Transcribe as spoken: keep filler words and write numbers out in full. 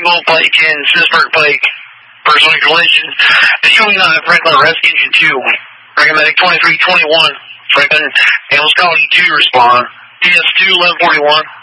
Rainbow Pike and Smithsburg Pike. Personal collision. Issuing uh, Franklin Rescue Engine two. Franklin Medic twenty-three twenty-one. Franklin Hamilton County two respond. D S two eleven forty-one.